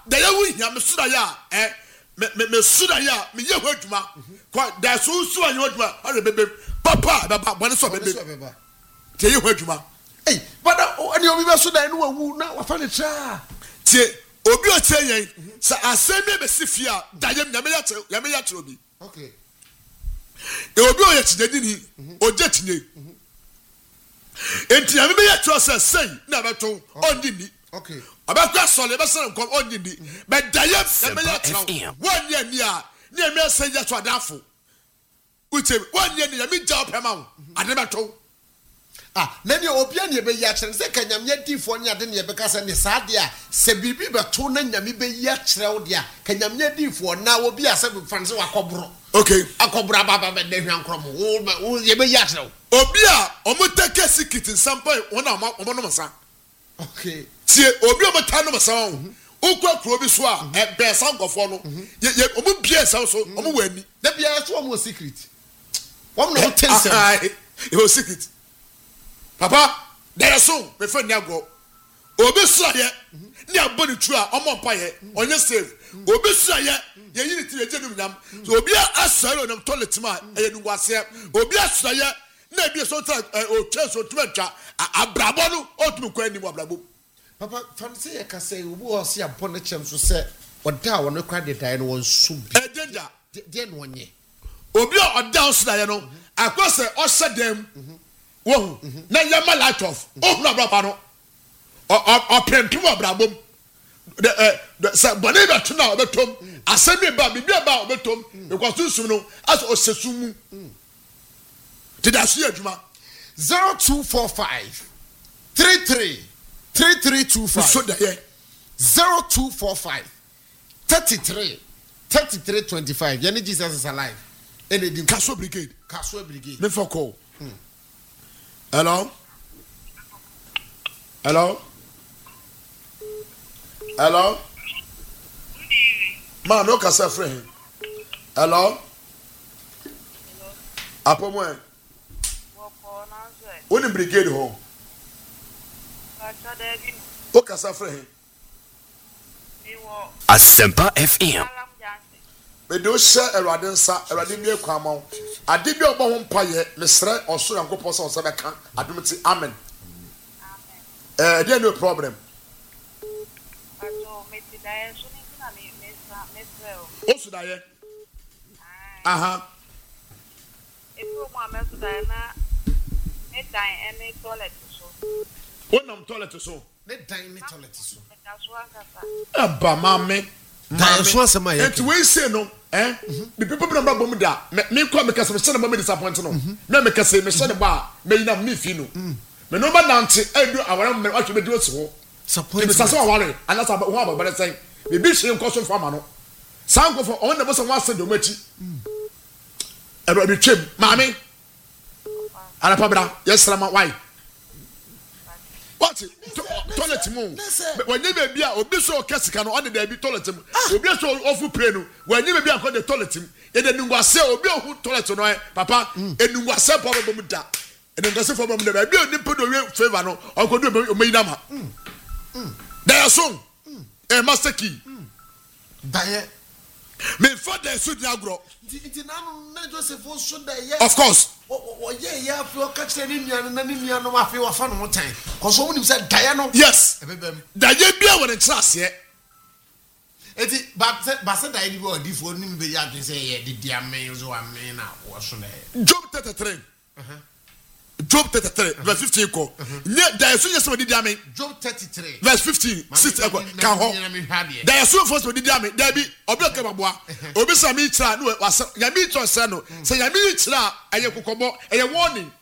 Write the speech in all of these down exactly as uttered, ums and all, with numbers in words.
da ya wu hia me sura ya eh me me sura ya me ye ho adwuma kwa da so so anyo adwuma ore bebe papa baba bone so bebe tie ye ho adwuma eh but ani obi be so da no wawu na wa fa ne tra tie obi o tie yen sa asemi be sifia da ye nyame ya tie nyame ya tie obi okay e obi o ye tidedi ni o je tinye enti nyame be ya tie say say na beto ondi ni okay abakwa sole be say nkom ondi ni be da ye nyame ya tie won ye ni a ni eme say ya to adafo uche won ye ni nyame ja opema wo ade beto ah nani obia ne be ya kire se ka nyame difo ne ade ne be ka se ne saade a se bibi beto na nyame be ya kire wo de a ka nyame difo na obi a se be fanse wakobro okay akobra baba be de hwankrom wo ye be ya kire obi a omuteke sikiti sampa wona omo no masa okay tie obi o meta no masa wo ukwa kro bi so a e be sankofo no ye omo bia sa so omo wani da bia so omo secret wo no tension e o secret papa there so me fa ni ago obi so ye ni aboni tu a omo pa ye onye save obi so ye ye yiri ti ye jedum nyam so obi asare onam toilet ma e nu wase obi asare ye na bi so tra o cheso tumetwa abrabo no otum kwa ni abrabo papa fancy ye ka say obi o se abon chem so se oda wo no kwa de dai no won su bi e danger de no nye obi o oda so da ye no akose o sedem wo na yama light off o hu abrabo no o o pempem abrabo the eh say bone be to na obetom asemi ba bibi ba obetom because susum no as o sesumu did I see adwuma zero two four five three three three three two five so da ye zero two four five thirty-three thirty-three twenty-five yani Jesus is alive and the Kaso brigade Kaso brigade me for call hmm. hello hello hello man no kasa friend hello apomo Oni brigade ho. O kasa friend. Asempa F M. Me do share Erade nsa, Erade mi ekwama. Ade bi obo ho mpaye, mesre oso yankopɔ se oso beka. Adomti amen. Eh there no problem. O su da ye. Aha. Any toilet so. What nam toilet so? Let dine me toilet so. Aba mame. Dine so asema ye. And we say no, eh? The people bring back bom da. Me kwa me kase me se na me disappoint no. Na me kase me se ne ba, me na me fi no. Me no ba nante edu awara me wa me di osi ho. Support. Me sase aware, anasa ho aba ba say. Me bi hwe nkoso fama no. Sanko for on the boss one say do machi. Ero bi twem, mame. Ana pabra yes rama why what toilet mu when you be a obi so kesika no on the be toilet mu obi so ofu pray no when you be akọ the toilet mu e de nungwase obi ohu toilet no papa enungwase papa bom da enungwase for bom da be oni pedo we favor no onko do o meyi dama there so e master key daye me for the so di agro nti na na Joseph so daye of course o ye ya fi o ka kire ni nuan na ni nuan no afi wa fa no tan cause o mu say daye no yes ebebem daye bia won ntrase eti ba ba say daye di bo di fo ni be ya tin say ye di dia men so amen na wo so na Job thirty-three uh-huh. Job thirty-three uh-huh. verse fifteen ko nye daye so yes di dia men Job thirty-three verse fifteen six kan ho daye so first di dia men daye bi obi o ke baboa obi sa mi tira no wasa ya mi tira se no se ya mi tira aye kokobo aye warning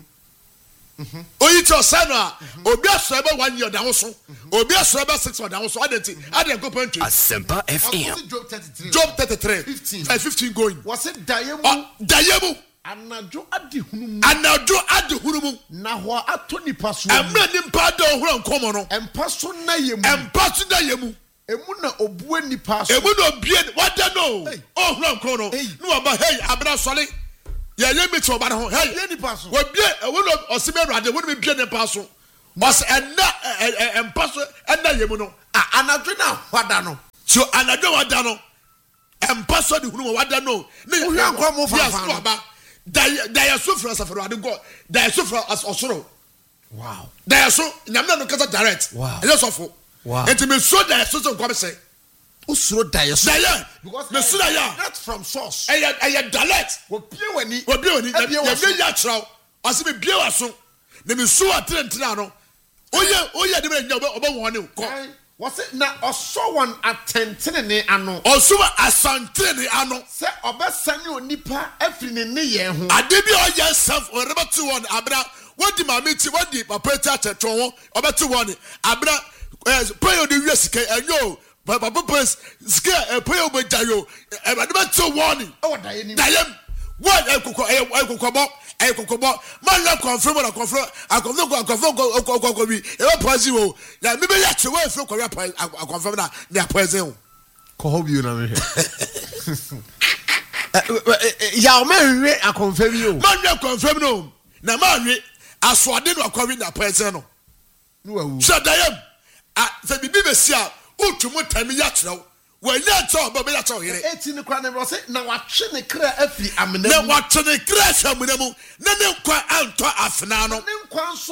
mhm oyi tira se no obi aso ebe one year da ho so obi aso ebe six months da ho so adenti ade ko pantry Asempa F M. Job thirty-three Job thirty-three fifteen verse fifteen going was it daye mu daye mu anajo adi hunumu anajo adi hunumu na ho ato nipa so amra nimpa da ohura nkomo no empa so na yemu empa so na yemu emu na obue nipa so emu na obie wada no ohura nkomo no no aba hey abra sole ya ye mi to ba no hey ye nipa so obie ewu no osime awrade wo me bie nipa so was enna empa so enna yemu no anajo na hwada no so anadwo wada no empa so de hunu wada no ne hwan kwa mo fa ba da da ya so fra safaro ade go da ya so fra osoro wow da ya so nyamna no kasa direct wow ele sofo wow enti me so da ya so so kwa be say usuro da ya so da ya because me so da ya not from source e ya e ya direct obie wani obie wani ya me ya traw ase me bie waso ne me so atrentra no oye oye de me nya oba won ko was it na oso one atentene ne ano oso asantene ne ano se obesane onipa afri ne ne ye ho ade bi oye self oreba to one abra wodi mamiti wodi papa ti atetron ho obeti one abra prayer de wi sika enyo papa papa sika prayer obejayo ade be to one o daye ni dayem what ekoko ekokobo ekokobo man la confirm na confirm akonfirm ko confirm ko ko ko bi e ba pause wo ya me be ya che we feel ko ya confirm na na pause wo ko hobi na me ya o man we akonfirm yo man we confirm no na man we aswade no akwawi na pause no no awu so dayem a se bibi be sia utumu tami ya cherew wanya to ba be ya to here eti ne kwa ne bo se na watwe ne kra afiri amena na watwe ne kra afiri amena mu na ne nkwa anto afena no ne nkwa nso